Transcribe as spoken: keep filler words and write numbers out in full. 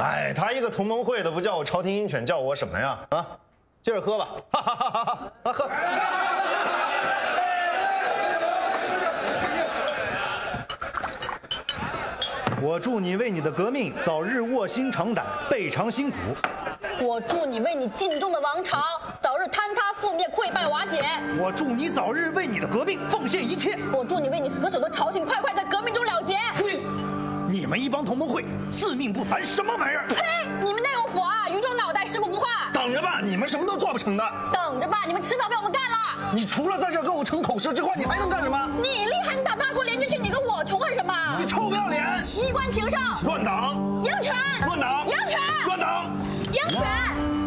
哎，他一个同盟会的，不叫我朝廷鹰犬，叫我什么呀？啊，接着喝吧，哈哈哈哈哈！啊喝。 我祝你为你的革命早日卧薪尝胆，倍尝辛苦。 我祝你为你敬重的王朝早日坍塌覆灭、溃败瓦解。 我祝你早日为你的革命奉献一切。 我祝你为你死守的朝廷快快在革命中了结。 呸！你们一帮同盟会，自命不凡，什么玩意儿？ 呸！你们内务府啊，愚忠脑袋，尸骨不化。 等着吧，你们什么都做不成的。 等着吧，你们迟早被我们干了。 你除了在这跟我逞口舌之外，你还能干什么？ 你厉害，你打八国联军去，你跟我穷恨什么？ 你臭不要脸！ 衣冠禽兽！ 乱党！ 鹰犬！ 乱党！ 鹰犬！ 乱党！ 鹰犬！